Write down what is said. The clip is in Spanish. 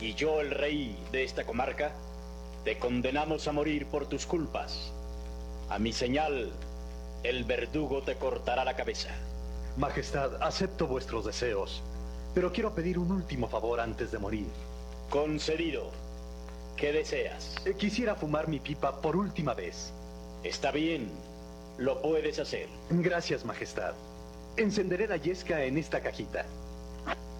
y yo, el rey de esta comarca, te condenamos a morir por tus culpas. A mi señal, el verdugo te cortará la cabeza. Majestad, acepto vuestros deseos, pero quiero pedir un último favor antes de morir. Concedido. ¿Qué deseas? Quisiera fumar mi pipa por última vez. Está bien, lo puedes hacer. Gracias, Majestad. Encenderé la yesca en esta cajita.